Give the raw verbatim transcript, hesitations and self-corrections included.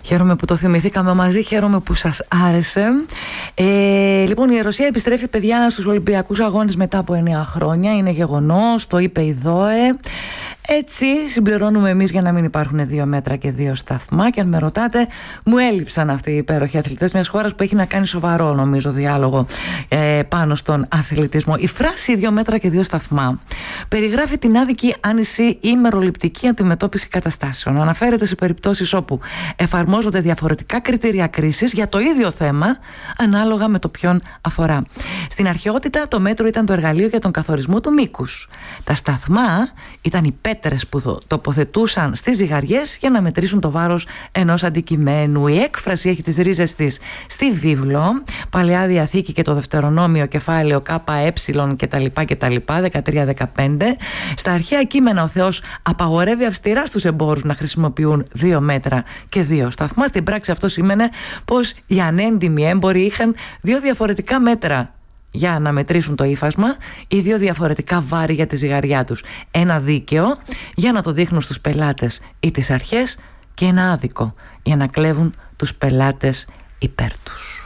Χαίρομαι που το θυμηθήκαμε μαζί, χαίρομαι που σας άρεσε. Ε, λοιπόν, η Ρωσία επιστρέφει, παιδιά, στους Ολυμπιακούς Αγώνες μετά από εννέα χρόνια. Είναι γεγονός, το είπε η ΔΟΕ. Έτσι συμπληρώνουμε εμείς για να μην υπάρχουν δύο μέτρα και δύο σταθμά. Και αν με ρωτάτε, μου έλειψαν αυτοί οι υπέροχοι αθλητές μιας χώρας που έχει να κάνει σοβαρό, νομίζω, διάλογο ε, πάνω στον αθλητισμό. Η φράση δύο μέτρα και δύο σταθμά περιγράφει την άδικη, άνηση ή μεροληπτική αντιμετώπιση καταστάσεων. Αναφέρεται σε περιπτώσεις όπου εφαρμόζονται διαφορετικά κριτήρια κρίσης για το ίδιο θέμα, ανάλογα με το ποιον αφορά. Στην αρχαιότητα, το μέτρο ήταν το εργαλείο για τον καθορισμό του μήκους. Τα σταθμά ήταν οι πέτρες που τοποθετούσαν στις ζυγαριές για να μετρήσουν το βάρος ενός αντικειμένου. Η έκφραση έχει τις ρίζες της στη βίβλο, Παλαιά Διαθήκη και το Δευτερονόμιο, κεφάλαιο ΚΕ κτλ. κτλ. δεκατρία δεκαπέντε. Στα αρχαία κείμενα ο Θεός απαγορεύει αυστηρά στους εμπόρους να χρησιμοποιούν δύο μέτρα και δύο σταθμά. Στην πράξη αυτό σήμαινε πως οι ανέντιμοι έμποροι είχαν δύο διαφορετικά μέτρα για να μετρήσουν το ύφασμα ή δύο διαφορετικά βάρη για τη ζυγαριά τους. Ένα δίκαιο για να το δείχνουν στους πελάτες ή τις αρχές και ένα άδικο για να κλέβουν τους πελάτες υπέρ τους.